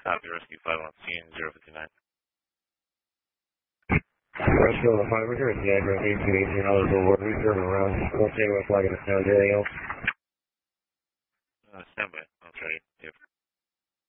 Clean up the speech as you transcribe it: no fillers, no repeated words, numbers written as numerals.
Copy, Rescue 516, 059. Rescue 5, we're here at the address 1818 Oliver Boulevard. We serve around. We'll say we're flagging the sound. Anything else?